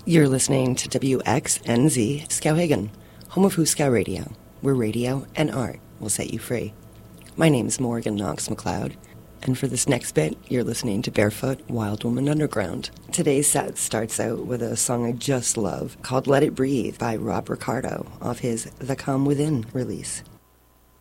You're listening to WXNZ Skowhegan, home of Huskow Radio, where radio and art will set you free. My name's Morgan Knox McLeod, and for this next bit, you're listening to Barefoot Wild Woman Underground. Today's set starts out with a song I just love called Let It Breathe by Rob Ricardo off his The Calm Within release.